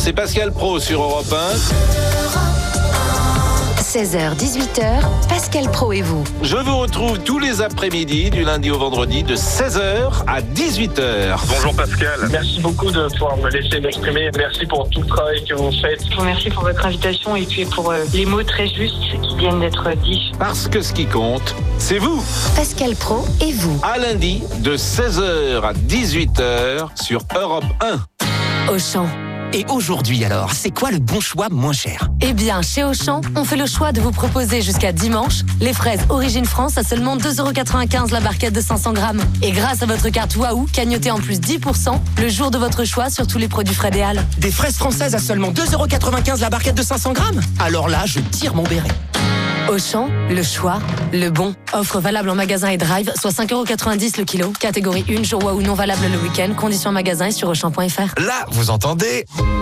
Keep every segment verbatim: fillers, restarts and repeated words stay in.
c'est Pascal Praud sur Europe un. seize heures dix-huit heures, Pascal Praud et vous. Je vous retrouve tous les après-midi, du lundi au vendredi, de seize heures à dix-huit heures. Bonjour Pascal. Merci beaucoup de pouvoir me laisser m'exprimer. Merci pour tout le travail que vous faites. Je vous remercie pour votre invitation et puis pour euh, les mots très justes qui viennent d'être dits. Parce que ce qui compte, c'est vous. Pascal Praud et vous. À lundi, de seize heures à dix-huit heures sur Europe un. Auchan. Et aujourd'hui alors, c'est quoi le bon choix moins cher ? Eh bien, chez Auchan, on fait le choix de vous proposer jusqu'à dimanche les fraises Origine France à seulement deux euros quatre-vingt-quinze la barquette de cinq cents grammes. Et grâce à votre carte Waouh, cagnotez en plus dix pour cent le jour de votre choix sur tous les produits Frédéal. Des fraises françaises à seulement deux euros quatre-vingt-quinze la barquette de cinq cents grammes ? Alors là, je tire mon béret. Auchan, le choix, le bon. Offre valable en magasin et drive, soit cinq euros quatre-vingt-dix le kilo. Catégorie un, jour Waouh non valable le week-end. Conditions magasin et sur auchan point f r. Là, vous entendez ?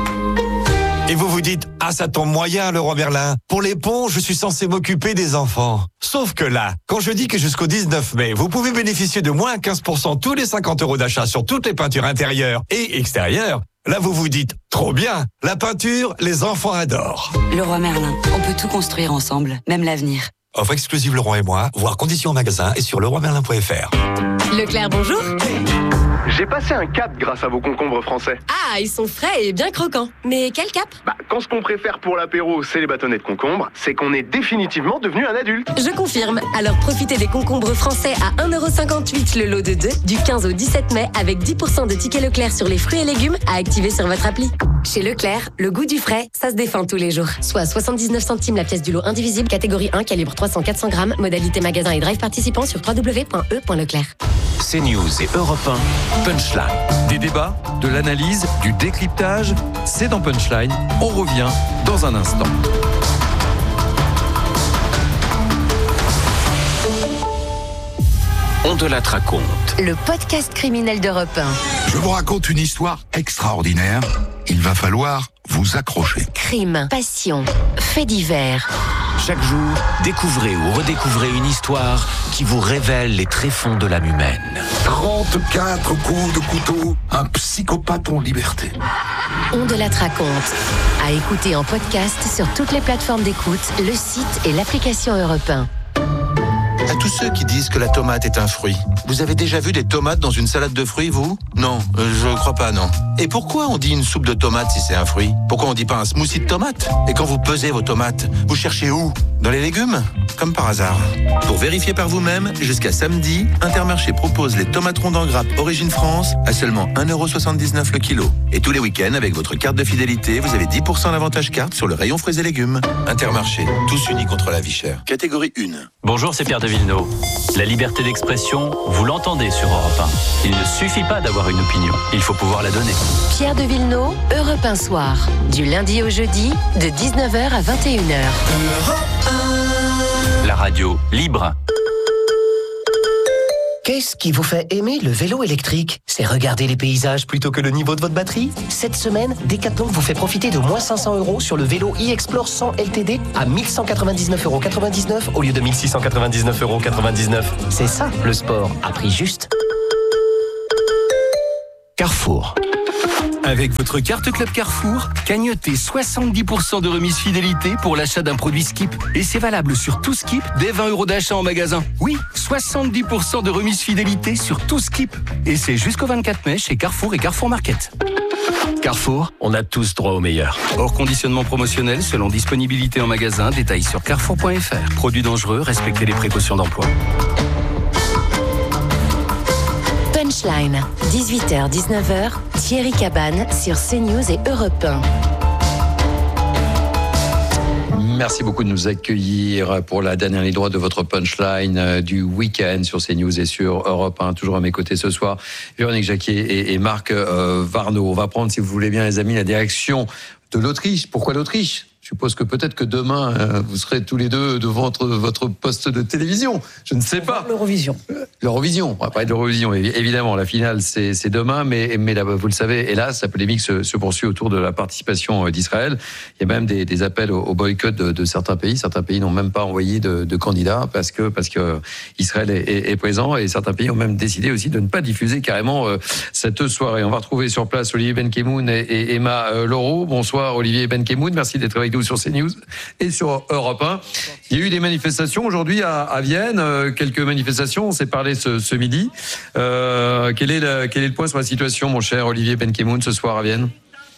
Et vous vous dites, ah ça tombe moyen Leroy Merlin. Pour les ponts, je suis censé m'occuper des enfants. Sauf que là, quand je dis que jusqu'au dix-neuf mai, vous pouvez bénéficier de moins quinze pour cent tous les cinquante euros d'achat sur toutes les peintures intérieures et extérieures, là vous vous dites, trop bien, la peinture, les enfants adorent. Leroy Merlin, on peut tout construire ensemble, même l'avenir. Offre exclusive Leroy et moi, voir conditions en magasin et sur leroy merlin point f r. Leclerc, bonjour. J'ai passé un cap grâce à vos concombres français. Ah, ils sont frais et bien croquants. Mais quel cap ? Bah, quand ce qu'on préfère pour l'apéro, c'est les bâtonnets de concombre, c'est qu'on est définitivement devenu un adulte. Je confirme. Alors profitez des concombres français à un euro cinquante-huit le lot de deux du quinze au dix-sept mai avec dix pour cent de tickets Leclerc sur les fruits et légumes à activer sur votre appli. Chez Leclerc, le goût du frais, ça se défend tous les jours. Soit soixante-dix-neuf centimes la pièce du lot indivisible, catégorie un, calibre trois cents à quatre cents grammes, modalité magasin et drive participant sur w w w point e point leclerc. CNews et Europe un, Punchline. Des débats, de l'analyse, du décryptage, c'est dans Punchline. On revient dans un instant. On te la raconte. Le podcast criminel d'Europe un. Je vous raconte une histoire extraordinaire. Il va falloir vous accrocher. Crime, passion, faits divers. Chaque jour, découvrez ou redécouvrez une histoire qui vous révèle les tréfonds de l'âme humaine. trente-quatre coups de couteau, un psychopathe en liberté. On de la raconte. À écouter en podcast sur toutes les plateformes d'écoute, le site et l'application Europe un. À tous ceux qui disent que la tomate est un fruit, vous avez déjà vu des tomates dans une salade de fruits, vous ? Non, euh, je crois pas, non. Et pourquoi on dit une soupe de tomate si c'est un fruit ? Pourquoi on dit pas un smoothie de tomate ? Et quand vous pesez vos tomates, vous cherchez où ? Dans les légumes ? Comme par hasard. Pour vérifier par vous-même, jusqu'à samedi, Intermarché propose les tomates rondes en grappe Origine France à seulement un euro soixante-dix-neuf le kilo. Et tous les week-ends, avec votre carte de fidélité, vous avez dix pour cent d'avantage carte sur le rayon fruits et légumes. Intermarché, tous unis contre la vie chère. Catégorie un. Bonjour, c'est Pierre de Villeneuve. La liberté d'expression, vous l'entendez sur Europe un. Il ne suffit pas d'avoir une opinion, il faut pouvoir la donner. Pierre de Villeneuve, Europe un soir. Du lundi au jeudi, de dix-neuf heures à vingt et une heures. La radio libre. Qu'est-ce qui vous fait aimer le vélo électrique ? C'est regarder les paysages plutôt que le niveau de votre batterie ? Cette semaine, Decathlon vous fait profiter de moins cinq cents euros sur le vélo e-Explore cent L T D à mille cent quatre-vingt-dix-neuf euros quatre-vingt-dix-neuf au lieu de mille six cent quatre-vingt-dix-neuf euros quatre-vingt-dix-neuf. C'est ça, le sport, à prix juste. Carrefour. Avec votre carte Club Carrefour, cagnotez soixante-dix pour cent de remise fidélité pour l'achat d'un produit Skip. Et c'est valable sur tout Skip dès vingt euros d'achat en magasin. Oui, soixante-dix pour cent de remise fidélité sur tout Skip. Et c'est jusqu'au vingt-quatre mai chez Carrefour et Carrefour Market. Carrefour, on a tous droit au meilleur. Hors conditionnement promotionnel selon disponibilité en magasin, détails sur carrefour point f r. Produits dangereux, respectez les précautions d'emploi. Punchline, dix-huit heures dix-neuf heures, Thierry Cabane sur CNews et Europe un. Merci beaucoup de nous accueillir pour la dernière ligne droite de votre punchline du week-end sur CNews et sur Europe un. Toujours à mes côtés ce soir, Véronique Jacquier et, et Marc euh, Varnaud. On va prendre, si vous voulez bien les amis, la direction de l'Autriche. Pourquoi l'Autriche ? Je suppose que peut-être que demain, euh, vous serez tous les deux devant votre, votre poste de télévision. Je ne sais pas. L'Eurovision. L'Eurovision. On va parler de l'Eurovision. Évidemment, la finale, c'est, c'est demain, mais, mais là, vous le savez, hélas, la polémique se, se poursuit autour de la participation d'Israël. Il y a même des, des appels au, au boycott de, de certains pays. Certains pays n'ont même pas envoyé de, de candidats parce que, parce que Israël est, est, est présent, et certains pays ont même décidé aussi de ne pas diffuser carrément euh, cette soirée. On va retrouver sur place Olivier Benkemoun et, et Emma euh, Laureau. Bonsoir Olivier Benkemoun, merci d'être avec nous sur CNews et sur Europe un. Il y a eu des manifestations aujourd'hui à, à Vienne, euh, quelques manifestations, on s'est parlé ce, ce midi. Euh, quel est le, quel est le point sur la situation, mon cher Olivier Benkemoun, ce soir à Vienne?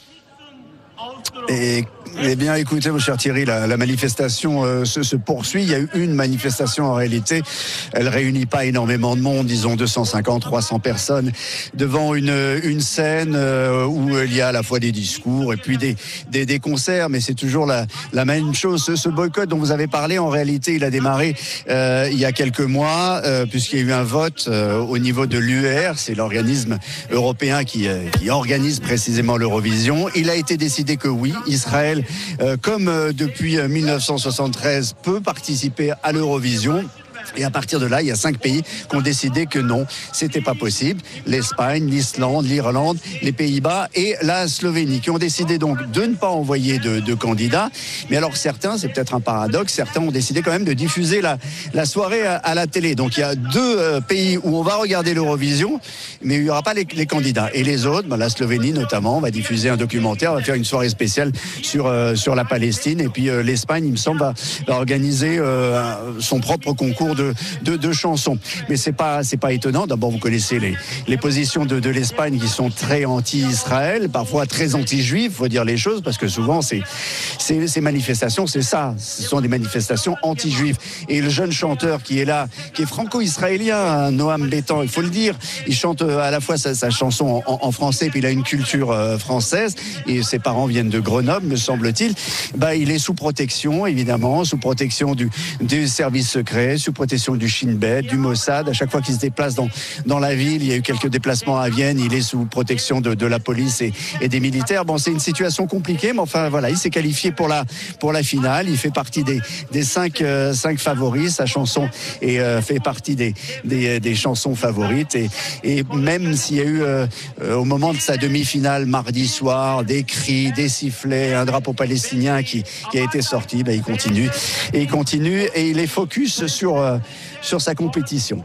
Et Eh bien, écoutez, mon cher Thierry, la, la manifestation euh, se, se poursuit. Il y a eu une manifestation en réalité. Elle réunit pas énormément de monde, disons deux cent cinquante, trois cents personnes devant une, une scène euh, où il y a à la fois des discours et puis des, des, des concerts, mais c'est toujours la, la même chose. Ce, ce boycott dont vous avez parlé, en réalité, il a démarré euh, il y a quelques mois, euh, puisqu'il y a eu un vote euh, au niveau de l'U E R, c'est l'organisme européen qui, euh, qui organise précisément l'Eurovision. Il a été décidé que oui, Israël, Euh, comme euh, depuis euh, dix-neuf cent soixante-treize, peut participer à l'Eurovision. Et à partir de là, il y a cinq pays qui ont décidé que non, c'était pas possible. L'Espagne, l'Islande, l'Irlande, les Pays-Bas et la Slovénie, qui ont décidé donc de ne pas envoyer de, de candidats. Mais alors certains, c'est peut-être un paradoxe, certains ont décidé quand même de diffuser la, la soirée à, à la télé. Donc il y a deux euh, pays où on va regarder l'Eurovision, mais il n'y aura pas les, les candidats. Et les autres, ben, la Slovénie notamment, va diffuser un documentaire, va faire une soirée spéciale sur, euh, sur la Palestine. Et puis euh, l'Espagne, il me semble, va, va organiser euh, son propre concours de De, de chansons. Mais c'est pas, c'est pas étonnant. D'abord, vous connaissez les, les positions de, de l'Espagne qui sont très anti-Israël, parfois très anti-juifs, faut dire les choses, parce que souvent, c'est, c'est, ces manifestations, c'est ça. Ce sont des manifestations anti-juifs. Et le jeune chanteur qui est là, qui est franco-israélien, Noam Bétan, il faut le dire, il chante à la fois sa, sa chanson en, en français, puis il a une culture euh, française, et ses parents viennent de Grenoble, me semble-t-il. Bah, il est sous protection, évidemment, sous protection du, du service secret, sous protection du Shin Bet, du Mossad. À chaque fois qu'il se déplace dans, dans la ville, il y a eu quelques déplacements à Vienne, il est sous protection de, de la police et, et des militaires. Bon, c'est une situation compliquée, mais enfin voilà, il s'est qualifié pour la, pour la finale. Il fait partie des, des cinq, euh, cinq favoris. Sa chanson est, euh, fait partie des, des, des chansons favorites. Et, et même s'il y a eu, euh, au moment de sa demi-finale, mardi soir, des cris, des sifflets, un drapeau palestinien qui, qui a été sorti, ben, il continue. Et il continue et il est focus sur, euh, sur sa compétition.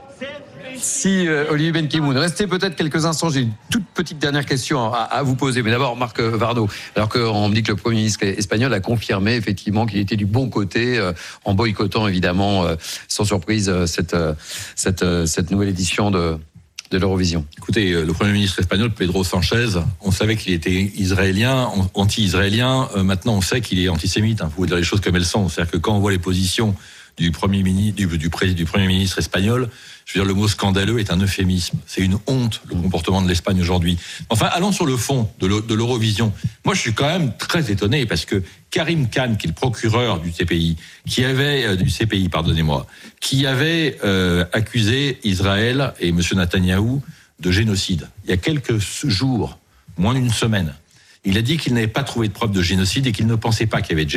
Si euh, Olivier Benkemoun, restez peut-être quelques instants, j'ai une toute petite dernière question à, à vous poser. Mais d'abord, Marc Varno, alors qu'on me dit que le Premier ministre espagnol a confirmé effectivement qu'il était du bon côté, euh, en boycottant évidemment, euh, sans surprise, euh, cette, euh, cette, euh, cette nouvelle édition de, de l'Eurovision. Écoutez, le Premier ministre espagnol, Pedro Sanchez, on savait qu'il était israélien, anti-israélien. Euh, maintenant, on sait qu'il est antisémite. Hein, faut dire les choses comme elles sont. C'est-à-dire que quand on voit les positions du Premier ministre, du, du, du Premier ministre espagnol, je veux dire, le mot scandaleux est un euphémisme. C'est une honte, le comportement de l'Espagne aujourd'hui. Enfin, allons sur le fond de, le, de l'Eurovision. Moi, je suis quand même très étonné parce que Karim Khan, qui est le procureur du C P I, qui avait, euh, du C P I, pardonnez-moi, qui avait euh, accusé Israël et M. Netanyahou de génocide. Il y a quelques jours, moins d'une semaine, il a dit qu'il n'avait pas trouvé de preuve de génocide et qu'il ne pensait pas qu'il y avait de génocide.